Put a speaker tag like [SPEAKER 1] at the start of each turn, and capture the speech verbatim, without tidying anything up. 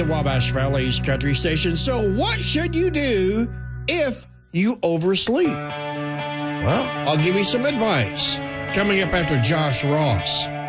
[SPEAKER 1] the Wabash Valley's country station. So what should you do if you oversleep? Well, I'll give you some advice coming up after Josh Ross.